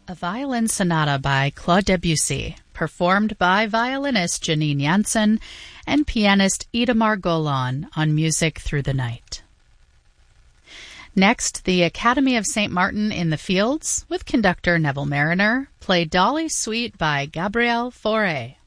A violin sonata by Claude Debussy, performed by violinist Janine Jansen and pianist Idamar Golan on Music Through the Night. Next, the Academy of St. Martin in the Fields, with conductor Neville Mariner, play Dolly Suite by Gabriel Fauré.